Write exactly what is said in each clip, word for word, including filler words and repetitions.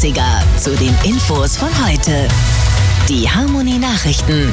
achtziger zu den Infos von heute. Die Harmony Nachrichten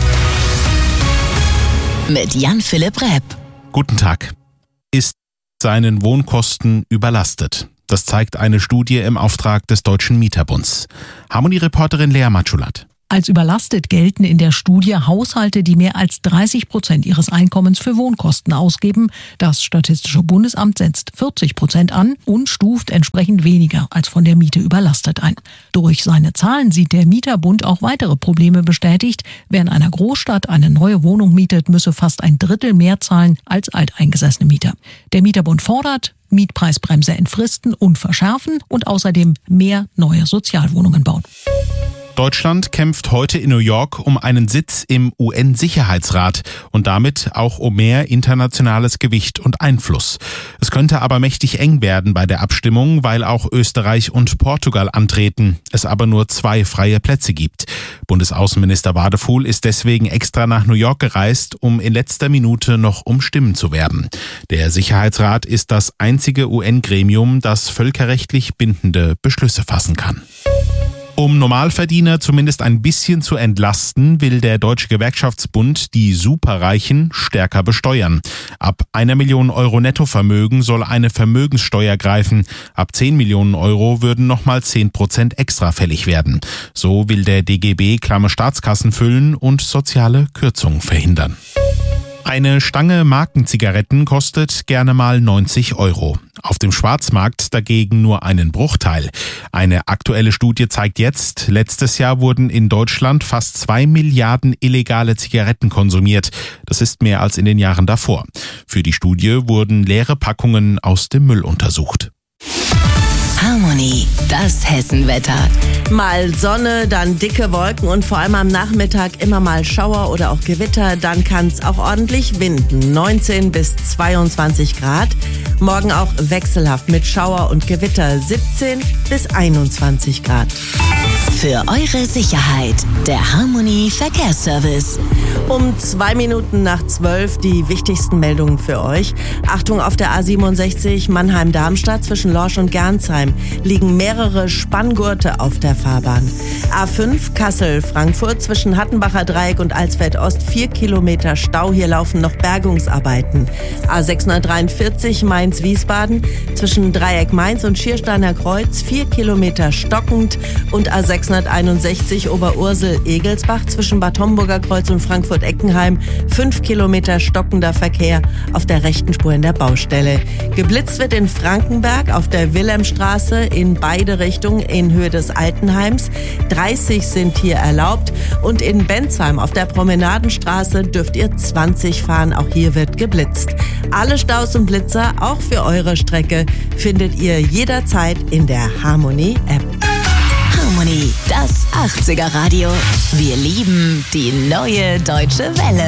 mit Jan-Philipp Repp. Guten Tag. Ist seinen Wohnkosten überlastet. Das zeigt eine Studie im Auftrag des Deutschen Mieterbunds. Harmony-Reporterin Lea Matschulat. Als überlastet gelten in der Studie Haushalte, die mehr als dreißig Prozent ihres Einkommens für Wohnkosten ausgeben. Das Statistische Bundesamt setzt vierzig Prozent an und stuft entsprechend weniger als von der Miete überlastet ein. Durch seine Zahlen sieht der Mieterbund auch weitere Probleme bestätigt. Wer in einer Großstadt eine neue Wohnung mietet, müsse fast ein Drittel mehr zahlen als alteingesessene Mieter. Der Mieterbund fordert Mietpreisbremse entfristen und verschärfen und außerdem mehr neue Sozialwohnungen bauen. Deutschland kämpft heute in New York um einen Sitz im U N-Sicherheitsrat und damit auch um mehr internationales Gewicht und Einfluss. Es könnte aber mächtig eng werden bei der Abstimmung, weil auch Österreich und Portugal antreten, es aber nur zwei freie Plätze gibt. Bundesaußenminister Wadefuhl ist deswegen extra nach New York gereist, um in letzter Minute noch um Stimmen zu werben. Der Sicherheitsrat ist das einzige U N-Gremium, das völkerrechtlich bindende Beschlüsse fassen kann. Um Normalverdiener zumindest ein bisschen zu entlasten, will der Deutsche Gewerkschaftsbund die Superreichen stärker besteuern. Ab einer Million Euro Nettovermögen soll eine Vermögenssteuer greifen. Ab zehn Millionen Euro würden nochmal zehn Prozent extra fällig werden. So will der D G B klamme Staatskassen füllen und soziale Kürzungen verhindern. Eine Stange Markenzigaretten kostet gerne mal neunzig Euro. Auf dem Schwarzmarkt dagegen nur einen Bruchteil. Eine aktuelle Studie zeigt jetzt, letztes Jahr wurden in Deutschland fast zwei Milliarden illegale Zigaretten konsumiert. Das ist mehr als in den Jahren davor. Für die Studie wurden leere Packungen aus dem Müll untersucht. Harmony, das Hessenwetter. Mal Sonne, dann dicke Wolken und vor allem am Nachmittag immer mal Schauer oder auch Gewitter. Dann kann es auch ordentlich winden. neunzehn bis zweiundzwanzig Grad. Morgen auch wechselhaft mit Schauer und Gewitter. siebzehn bis einundzwanzig Grad. Für eure Sicherheit, der Harmony Verkehrsservice. Um zwei Minuten nach zwölf die wichtigsten Meldungen für euch. Achtung, auf der A siebenundsechzig Mannheim-Darmstadt zwischen Lorsch und Gernsheim liegen mehrere Spanngurte auf der Fahrbahn. A fünf Kassel-Frankfurt zwischen Hattenbacher Dreieck und Alsfeld-Ost vier Kilometer Stau. Hier laufen noch Bergungsarbeiten. A sechshundertdreiundvierzig Mainz-Wiesbaden zwischen Dreieck Mainz und Schiersteiner Kreuz vier Kilometer stockend und A sechshunderteinundsechzig Oberursel-Egelsbach zwischen Bad Homburger Kreuz und Frankfurt-Eckenheim fünf Kilometer stockender Verkehr auf der rechten Spur in der Baustelle. Geblitzt wird in Frankenberg auf der Wilhelmstraße in beide Richtungen in Höhe des Altenheims. dreißig sind hier erlaubt und in Bensheim auf der Promenadenstraße dürft ihr zwanzig fahren. Auch hier wird geblitzt. Alle Staus und Blitzer, auch für eure Strecke, findet ihr jederzeit in der Harmony-App. Harmony, das achtziger Radio. Wir lieben die neue Deutsche Welle.